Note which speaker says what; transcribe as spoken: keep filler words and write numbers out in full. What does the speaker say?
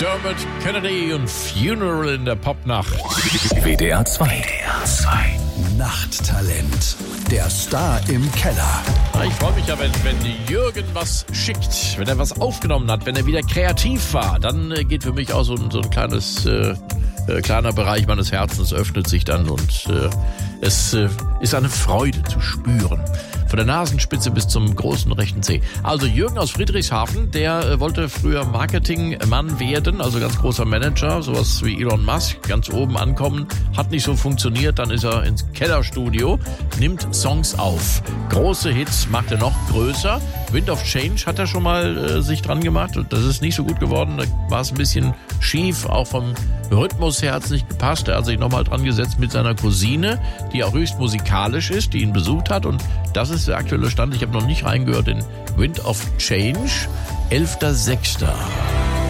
Speaker 1: Dermot Kennedy und Funeral in der Popnacht.
Speaker 2: W D R zwei. W D R zwei. Nachttalent. Der Star im Keller.
Speaker 1: Ich freue mich ja, wenn, wenn Jürgen was schickt, wenn er was aufgenommen hat, wenn er wieder kreativ war. Dann äh, geht für mich auch so ein, so ein kleines, äh, äh, kleiner Bereich meines Herzens öffnet sich dann und äh, es äh, ist eine Freude zu spüren. Von der Nasenspitze bis zum großen rechten Zeh. Also Jürgen aus Friedrichshafen, der äh, wollte früher Marketingmann werden, also ganz großer Manager, sowas wie Elon Musk, ganz oben ankommen. Hat nicht so funktioniert, dann ist er ins Kellerstudio, nimmt Songs auf. Große Hits macht er noch größer. Wind of Change hat er schon mal äh, sich dran gemacht und das ist nicht so gut geworden. Da war es ein bisschen schief, auch vom Rhythmus her hat es nicht gepasst. Er hat sich nochmal dran gesetzt mit seiner Cousine, die auch höchst musikalisch ist, die ihn besucht hat und das ist der aktuelle Stand. Ich habe noch nicht reingehört in Wind of Change, elfter sechster